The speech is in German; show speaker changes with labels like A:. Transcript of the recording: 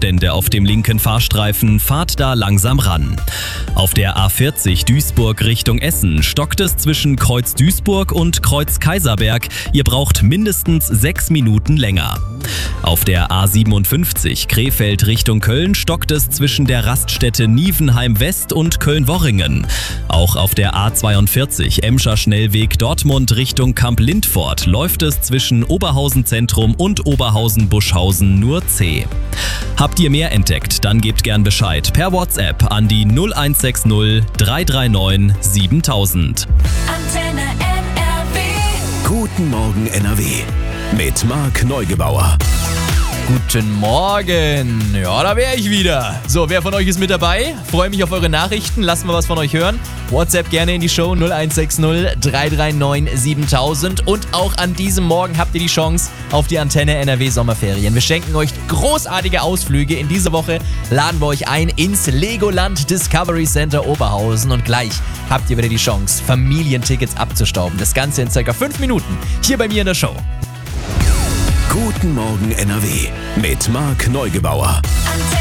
A: Rückstände auf dem linken Fahrstreifen, fahrt da langsam ran. Auf der A40 Duisburg Richtung Essen stockt es zwischen Kreuz Duisburg und Kreuz Kaiserberg. Ihr braucht mindestens 6 Minuten länger. Auf der A57 Krefeld Richtung Köln stockt es zwischen der Raststätte Nievenheim West und Köln-Worringen. Auch auf der A42 Emscher Schnellweg Dortmund Richtung Kamp-Lindfort läuft es zwischen Oberhausen Zentrum und Oberhausen-Buschhausen nur zäh. Habt ihr mehr entdeckt? Dann gebt gern Bescheid per WhatsApp an die 0160 339 7000.
B: Antenne NRW.
C: Guten Morgen NRW mit Marc Neugebauer.
D: Guten Morgen. Ja, da wäre ich wieder. So, wer von euch ist mit dabei? Freue mich auf eure Nachrichten. Lasst mal was von euch hören. WhatsApp gerne in die Show 0160 339 7000. Und auch an diesem Morgen habt ihr die Chance auf die Antenne NRW Sommerferien. Wir schenken euch großartige Ausflüge. In dieser Woche laden wir euch ein ins Legoland Discovery Center Oberhausen. Und gleich habt ihr wieder die Chance, Familientickets abzustauben. Das Ganze in ca. 5 Minuten hier bei mir in der Show.
C: Guten Morgen NRW mit Marc Neugebauer.
B: Antenne